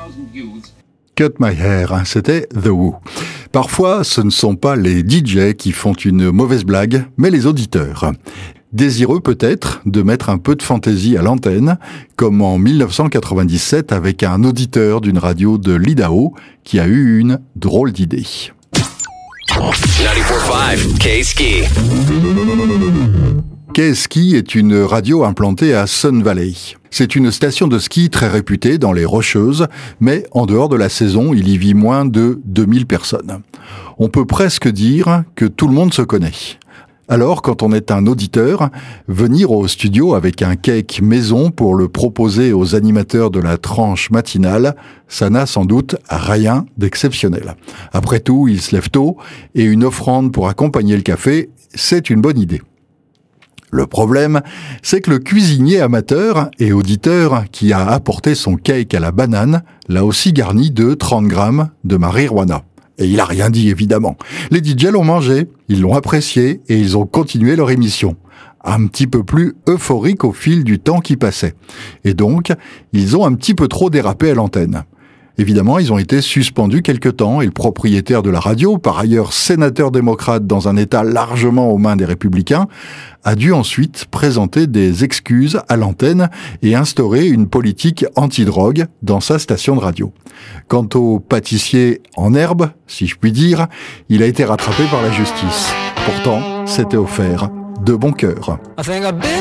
Cut My Hair, c'était The Who. Parfois, ce ne sont pas les DJ qui font une mauvaise blague, mais les auditeurs. Désireux peut-être de mettre un peu de fantaisie à l'antenne, comme en 1997 avec un auditeur d'une radio de l'Idaho qui a eu une drôle d'idée. 94.5 K-Ski. K-Ski est une radio implantée à Sun Valley. C'est une station de ski très réputée dans les Rocheuses, mais en dehors de la saison, il y vit moins de 2000 personnes. On peut presque dire que tout le monde se connaît. Alors, quand on est un auditeur, venir au studio avec un cake maison pour le proposer aux animateurs de la tranche matinale, ça n'a sans doute rien d'exceptionnel. Après tout, ils se lèvent tôt et une offrande pour accompagner le café, c'est une bonne idée. Le problème, c'est que le cuisinier amateur et auditeur qui a apporté son cake à la banane l'a aussi garni de 30 grammes de marijuana. Et il a rien dit, évidemment. Les DJ l'ont mangé, ils l'ont apprécié et ils ont continué leur émission. Un petit peu plus euphorique au fil du temps qui passait. Et donc, ils ont un petit peu trop dérapé à l'antenne. Évidemment, ils ont été suspendus quelque temps et le propriétaire de la radio, par ailleurs sénateur démocrate dans un État largement aux mains des Républicains, a dû ensuite présenter des excuses à l'antenne et instaurer une politique anti-drogue dans sa station de radio. Quant au pâtissier en herbe, si je puis dire, il a été rattrapé par la justice. Pourtant, c'était offert de bon cœur.